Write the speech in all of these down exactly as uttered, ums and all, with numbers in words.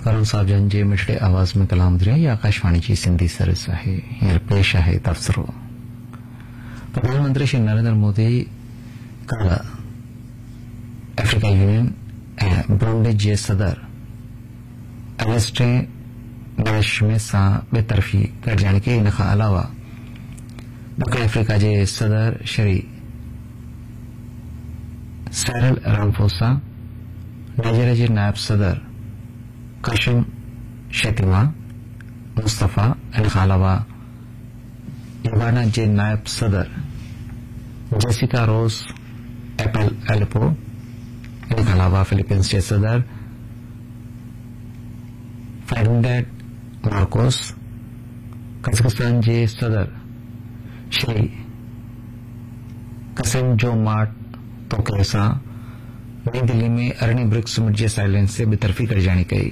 करण साहब जन जे मिठड़े आवाज में कलाम दिया ये आकाशवाणी जी सिंधी सर्विस है। हींअर पेश है तबसरो। प्रधानमंत्री श्री नरेंद्र मोदी कल अफ्रीका यूनियन ऐं ब्रूंडी जे सदर एलिस्टे नाशमे सां बेतरफ़ी गॾिजाणी कई। इन खां अलावा ॾखण अफ्रीका जे सदर श्री साइरल रामफोसा, नाइजीरिया जे नायब सदर काशिम शेतिमा मुस्तफा, इन खां अलावा युगांडा जे नायब सदर जेसिका रोज एपल एलिपो, इन खां अलावा फिलीपींस जे सदर फर्डिनेंड मार्कोस, कजाकिस्तान जे सदर श्री कसिम-जोमार्ट तोकाई सां नई दिल्ली में अरिड़हीं ब्रिक्स समिट जे साइलेंस से बेतरफ़ी गॾिजाणी कई।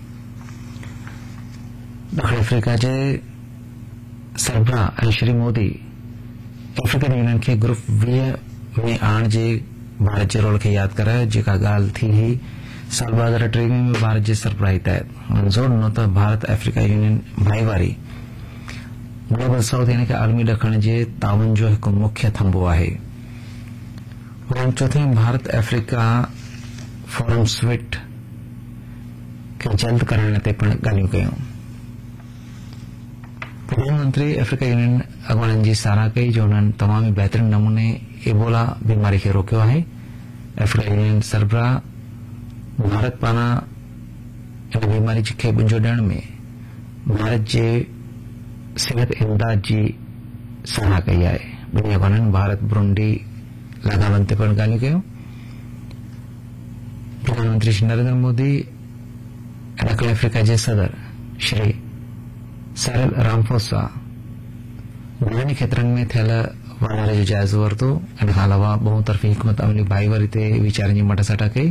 ॾखण अफ्रीका जे सरबराह ऐं श्री मोदी अफ्रीकन यूनियन खे ग्रुप वीह में आणण जे भारत जे रोल खे यादि करायो, जेका ॻाल्हि थी हुई साल ॿ हज़ार टेवीह में भारत जे सरबराही तहत। हुननि ज़ोर ॾिनो त Bharat Africa union भाईवारी global south यानी कि आलमी ॾखण जे ताउन जो हिकु मुख्य थंभो आहे। हुननि चौथे भारत अफ्रीका फोरम स्विट खे जल्द कराइण ते पिणु ॻाल्हियूं कयूं। प्रधानमंत्री अफ्रीका यूनियन अॻुवाणनि जी साराह कई जो हुननि तमामु बहितरीन नमूने इबोला बीमारी खे रोकियो आहे। अफ्रीका यूनियन सरबराह भारत पारां इन बीमारी खे बुंजो ॾियण में भारत जे सिहत इमदाद जी सराहना कई आहे। ॿिन्ही अॻुवाणनि भारत ब्रूंडी लाॻापनि ते पिणु ॻाल्हियूं कयूं। प्रधानमंत्री श्री नरेंद्र मोदी ॾखण अफ्रीका जे सदर श्री साइरल रामफोसा घणनि खेत्रनि में थियल वाधारे जो जाइज़ो वरितो। इन खां अलावा बहुतरफ़ी हिकमत अमली भाईवारी ते वीचारनि जी मटासटा कई।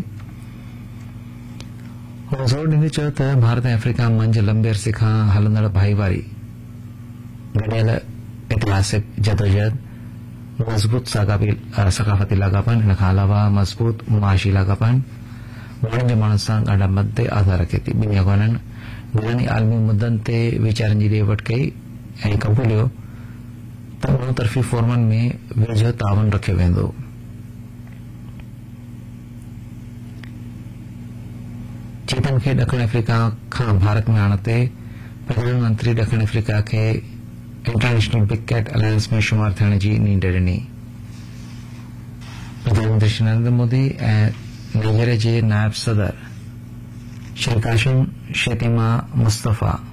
हुन ज़ोर ॾींदे चयो त भारत ऐं अफ्रीका मंझि लंबे अरसे खां हलंदड़ भाईवारी गॾियल ऐतिहासिक जदोजहद, मज़बूत सकाफ़ती लाॻापन, इन खां अलावा मज़बूत मुआशी लाॻापन, माण्हुनि जे माण्हुनि सां ॻाढ़ा मत ते आधार रखे थी। ॿिन्ही अॻुवाणनि घणनि आलमी मुद्दनि ते वीचारनि जी ॾे वठि कई ऐं कबूलियो त बहुतरफ़ी फोरमनि में वेझो ताउन रखियो वेंदो। चेतन खे ॾखण अफ्रीका खां भारत में आणण ते प्रधानमंत्री ॾखण अफ्रीका खे इंटरनेशनल बिग कैट अलायंस में शुमार थियण जी नींड ॾिनी। प्रधानमंत्री श्री नरेंद्र मोदी ऐं नाइजीरिया जे नायब सदर श्री काशिम शेतिमा मुस्तफा